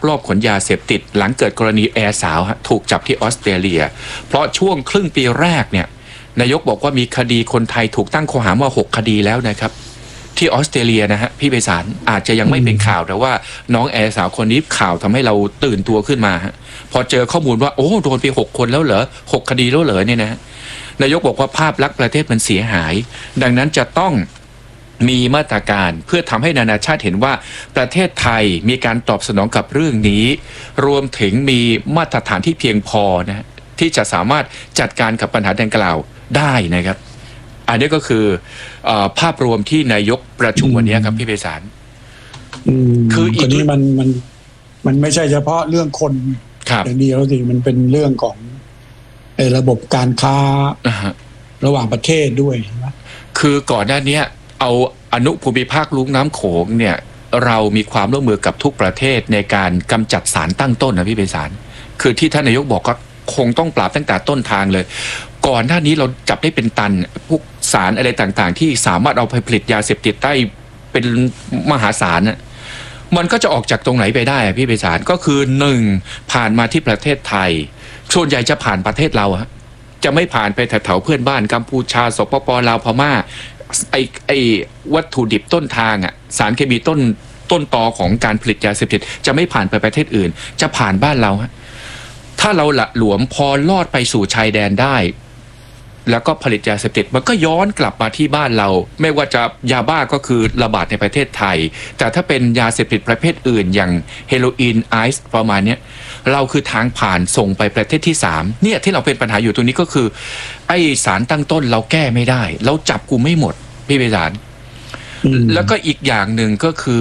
ลอบขนยาเสพติดหลังเกิดกรณีแอร์สาวถูกจับที่ออสเตรเลียเพราะช่วงครึ่งปีแรกเนี่ยนายกบอกว่ามีคดีคนไทยถูกตั้งข้อหามา6 คดีแล้วนะครับที่ออสเตรเลียนะฮะพี่ไพศาลอาจจะยังไม่เป็นข่าวแต่ว่าน้องแอร์สาวคนนี้ข่าวทำให้เราตื่นตัวขึ้นมาฮะพอเจอข้อมูลว่าโอ้โดนไป6 คนแล้วเหรอ6 คดีแล้วเหรอเนี่ยนะนายกบอกว่าภาพลักษณ์ประเทศมันเสียหายดังนั้นจะต้องมีมาตรการเพื่อทำให้นานาชาติเห็นว่าประเทศไทยมีการตอบสนองกับเรื่องนี้รวมถึงมีมาตรฐานที่เพียงพอนะที่จะสามารถจัดการกับปัญหาดังกล่าวได้นะครับอันนี้ก็คือภาพรวมที่นายกประชุมวันนี้ครับพี่ไพศาลคืออีกนี้มันไม่ใช่เฉพาะเรื่องคนอย่างเดียวสิมันเป็นเรื่องของระบบการค้าระหว่างประเทศด้วยนะคือก่อนหน้านี้เอาอนุภูมิภาคลุ่มน้ำโขงเนี่ยเรามีความร่วมมือกับทุกประเทศในการกำจัดสารตั้งต้นนะพี่ไพศาลคือที่ท่านนายกบอกก็คงต้องปราบตั้งแต่ต้นทางเลยก่อนหน้านี้เราจับได้เป็นตันพวกสารอะไรต่างๆที่สามารถเอาไปผลิตยาเสพติดได้เป็นมหาศาลน่ะมันก็จะออกจากตรงไหนไปได้พี่ไพศาลก็คือ1ผ่านมาที่ประเทศไทยส่วนใหญ่จะผ่านประเทศเราจะไม่ผ่านไปแถวๆเพื่อนบ้านกัมพูชาสปป.ลาวพม่าไอวัตถุดิบต้นทางสารเคมีต้นตอของการผลิตยาเสพติดจะไม่ผ่านไปประเทศอื่นจะผ่านบ้านเราถ้าเราละหลวมพอลอดไปสู่ชายแดนได้แล้วก็ผลิตยาเสพติดมันก็ย้อนกลับมาที่บ้านเราไม่ว่าจะยาบ้าก็คือระบาดในประเทศไทยแต่ถ้าเป็นยาเสพติดประเภทอื่นอย่างเฮโรอีนไอซ์ประมาณนี้เราคือทางผ่านส่งไปประเทศที่3เนี่ยที่เราเป็นปัญหาอยู่ตรงนี้ก็คือไอสารตั้งต้นเราแก้ไม่ได้เราจับกุมไม่หมดพี่ไพศาลแล้วก็อีกอย่างหนึ่งก็คือ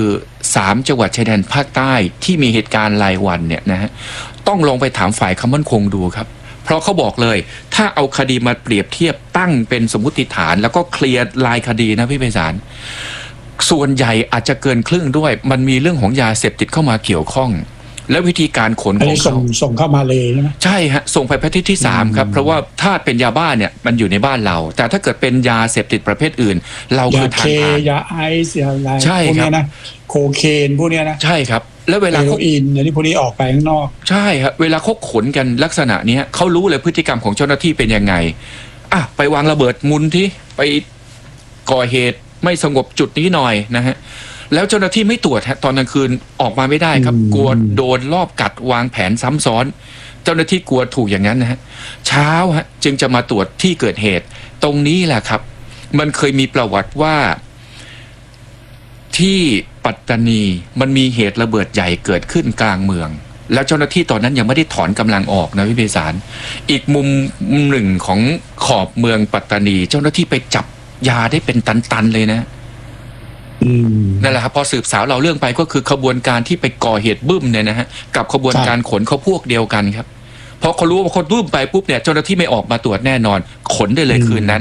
3 จังหวัดชายแดนภาคใต้ที่มีเหตุการณ์รายวันเนี่ยนะฮะต้องลองไปถามฝ่ายความมั่นคงดูครับเพราะเขาบอกเลยถ้าเอาคดีมาเปรียบเทียบตั้งเป็นสมมุติฐานแล้วก็เคลียร์รายคดีนะพี่ไพศาลส่วนใหญ่อาจจะเกินครึ่งด้วยมันมีเรื่องของยาเสพติดเข้ามาเกี่ยวข้องและวิธีการขนของเขาส่งเข้ามาเลยใช่ไหมใช่ฮะส่งไปประเทศที่3ครับเพราะว่าถ้าเป็นยาบ้าเนี่ยมันอยู่ในบ้านเราแต่ถ้าเกิดเป็นยาเสพติดประเภทอื่นเราคือทางผ่านยาไอซ์ยาอะไรใช่ครับนะโคเคนพวกนี้นะใช่ครับแล้วเวลาเฮโรอีนอย่างที่พวกนี้ออกไปข้างนอกใช่ครับเวลาเขาขนกันลักษณะนี้เขารู้เลยพฤติกรรมของเจ้าหน้าที่เป็นยังไงไปวางระเบิดมุนที่ไปก่อเหตุไม่สงบจุดนี้หน่อยนะฮะแล้วเจ้าหน้าที่ไม่ตรวจตอนกลางคืนออกมาไม่ได้ครับกลัวโดนลอบกัดวางแผนซ้ำซ้อนเจ้าหน้าที่กลัวถูกอย่างนั้นนะฮะเช้าจึงจะมาตรวจที่เกิดเหตุตรงนี้แหละครับมันเคยมีประวัติว่าที่ปัตตานีมันมีเหตุระเบิดใหญ่เกิดขึ้นกลางเมืองแล้วเจ้าหน้าที่ตอนนั้นยังไม่ได้ถอนกำลังออกนะพี่ไพศาลอีกมุมหนึ่งของขอบเมืองปัตตานีเจ้าหน้าที่ไปจับยาได้เป็นตันๆเลยนะนั่นแหละครับพอสืบสาวเราเรื่องไปก็คือขบวนการที่ไปก่อเหตุบึ้มเนี่ยนะฮะกับขบวนการขนเขาพวกเดียวกันครับเพราะเขารู้ว่าคนบึ้มไปปุ๊บเนี่ยเจ้าหน้าที่ไม่ออกมาตรวจแน่นอนขนได้เลยคืนนั้น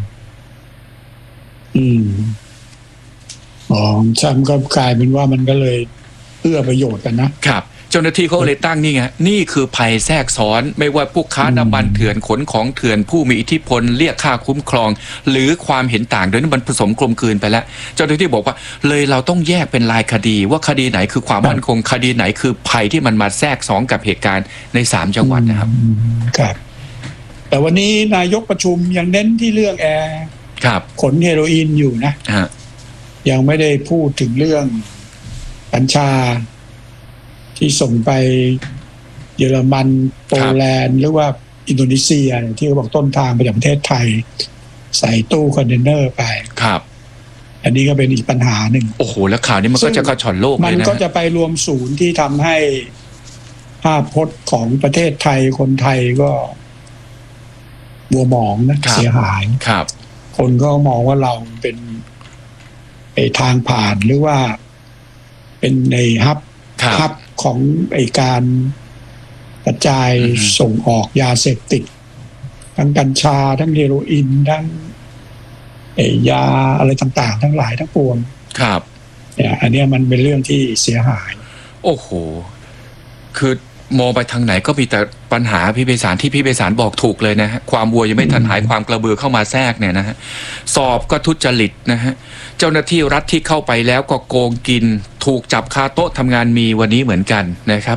ซ้ำก็กลายเป็นว่ามันก็เลยเอื้อประโยชน์กันนะครับเจ้าหน้าที่เขาเลยตั้งนี่ไงนี่คือภัยแทรกซ้อนไม่ว่าพวกค้าน้ำมันเถื่อนขนของเถื่อนผู้มีอิทธิพลเรียกค่าคุ้มครองหรือความเห็นต่างโดยนั้นมันผสมกลมกลืนไปแล้วเจ้าหน้าที่บอกว่าเลยเราต้องแยกเป็นรายคดีว่าคดีไหนคือความมั่นคงคดีไหนคือภัยที่มันมาแทรกซ้อนกับเหตุการณ์ใน3 จังหวัดนะครับครับแต่วันนี้นายกประชุมยังเน้นที่เรื่องแอร์ขนเฮโรอีนอยู่นะยังไม่ได้พูดถึงเรื่องกัญชาที่ส่งไปเยอรมันโปแลนด์หรือว่าอินโดนีเซียที่เขาบอกต้นทางไปจากประเทศไทยใส่ตู้คอนเทนเนอร์ไปครับอันนี้ก็เป็นอีกปัญหาหนึ่งโอ้โหแล้วข่าวนี้มันก็จะกระชอนโลกเลยนะมันก็จะไปรวมศูนย์ที่ทำให้ภาพพจน์ของประเทศไทยคนไทยก็บัวหมองนะเสียหายคนก็มองว่าเราเป็นทางผ่านหรือว่าเป็นในฮับของการกระจายส่งออกยาเสพติดทั้งกัญชาทั้งเฮโรอีนทั้งยาอะไรต่างๆทั้งหลายทั้งปวงครับอันนี้มันเป็นเรื่องที่เสียหายโอ้โหคือมองไปทางไหนก็มีแต่ปัญหาพี่ไพศาลที่พี่ไพศาลบอกถูกเลยนะฮะความวัวยังไม่ทันหายความกระเบือเข้ามาแทรกเนี่ยนะฮะสอบก็ทุจริตนะฮะเจ้าหน้าที่รัฐที่เข้าไปแล้วก็โกงกินถูกจับคาโต๊ะทำงานมีวันนี้เหมือนกันนะครับ